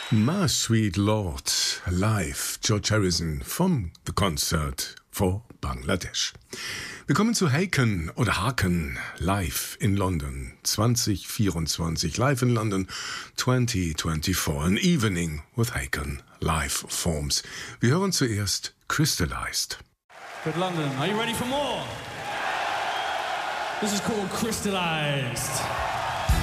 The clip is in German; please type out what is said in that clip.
My Sweet Lord, live, George Harrison vom The Concert for Bangladesh. Wir kommen zu Haken oder Haken, live in London 2024, live in London 2024, an evening with Haken, live forms. Wir hören zuerst Crystallized. Good London, are you ready for more? This is called Crystallized.